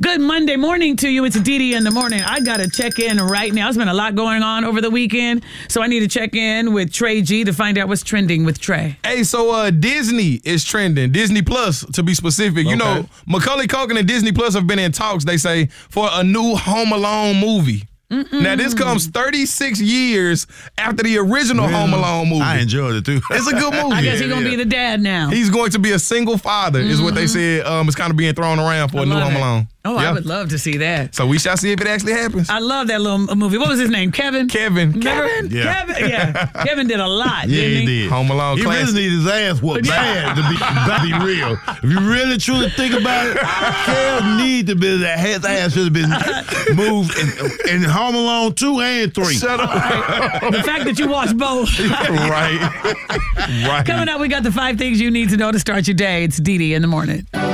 good Monday morning to you. It's Didi in the morning. I got to check in right now. There's been a lot going on over the weekend, so I need to check in with Trey G to find out what's trending with Trey. Hey, so Disney is trending. Disney Plus, to be specific. You know, Macaulay Culkin and Disney Plus have been in talks, they say, for a new Home Alone movie. Now, this comes 36 years after the original Home Alone movie. I enjoyed it, too. It's a good movie. I guess he's going to be the dad now. He's going to be a single father, is what they said. It's kind of being thrown around for a new Home Alone. Oh, yeah. I would love to see that. So we shall see if it actually happens. I love that little movie. What was his name? Kevin? Kevin. Yeah. Kevin, yeah. Kevin did a lot, didn't he did. Home Alone He classic. really needed his ass whooped bad to be real. If you really truly think about it, Kev need to be that. His ass should have been moved in Home Alone 2 and 3. Shut up. Right. The fact that you watch both. Right. Coming up, we got the 5 things you need to know to start your day. It's Didi in the morning.